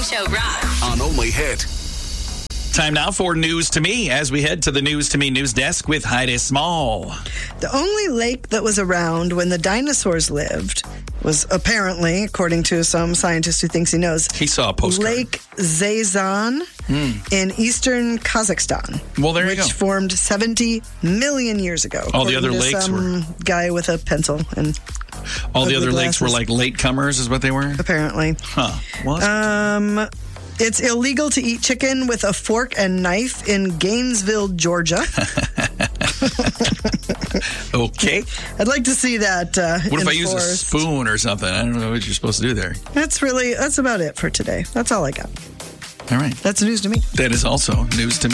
Show rocks. On Only Hit. Time now for News to Me as we head to the News to Me news desk with Heidi Small. The only lake that was around when the dinosaurs lived was apparently, according to some scientist who thinks he knows, He saw a postcard. Lake Zaysan in eastern Kazakhstan. Well, there you go. Which formed 70 million years ago. All the according other to lakes some guy with a pencil and All the ugly other lakes were glasses. like latecomers is what they were? apparently. Huh. Well, It's illegal to eat chicken with a fork and knife in Gainesville, Georgia. okay. I'd like to see that What if I use a enforced. spoon or something? I don't know what you're supposed to do there. That's about it for today. That's all I got. All right. That's news to me. That is also News to Me.